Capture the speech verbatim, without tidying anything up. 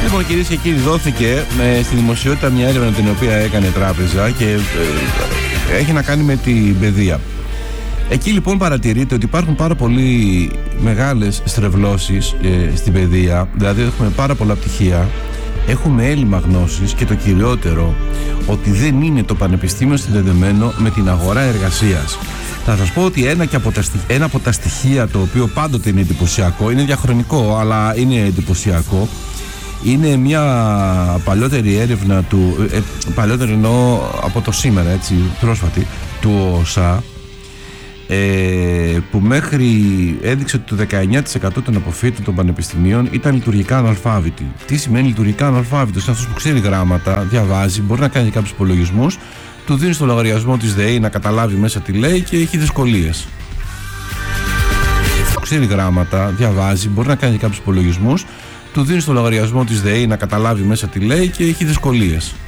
Λοιπόν, κυρίες και κύριοι, δόθηκε ε, στη δημοσιότητα μια έρευνα την οποία έκανε τράπεζα και ε, έχει να κάνει με την παιδεία. Εκεί λοιπόν παρατηρείται ότι υπάρχουν πάρα πολύ μεγάλες στρεβλώσεις ε, στην παιδεία, δηλαδή έχουμε πάρα πολλά πτυχία, έχουμε έλλειμμα γνώσης και το κυριότερο ότι δεν είναι το πανεπιστήμιο συνδεδεμένο με την αγορά εργασίας. Θα σας πω ότι ένα, και από τα, ένα από τα στοιχεία το οποίο πάντοτε είναι εντυπωσιακό, είναι διαχρονικό αλλά είναι εντυπωσιακό, είναι μια παλιότερη έρευνα του, ε, παλιότερη εννοώ από το σήμερα, έτσι, πρόσφατη, του ΟΣΑ, ε, που μέχρι έδειξε ότι το δεκαεννιά τοις εκατό των αποφύτων των πανεπιστημίων ήταν λειτουργικά αναλφάβητοι. Τι σημαίνει λειτουργικά αναλφάβητος? Είναι αυτός που ξέρει γράμματα, διαβάζει, μπορεί να κάνει κάποιους υπολογισμούς, του δίνει στο λογαριασμό της ΔΕΗ να καταλάβει μέσα τι λέει και έχει δυσκολίες. Ξέρει γράμματα, διαβάζει, μπορεί να κάνει κάποιους υπολογισμούς, του δίνει στο λογαριασμό της ΔΕΗ να καταλάβει μέσα τι λέει και έχει δυσκολίες.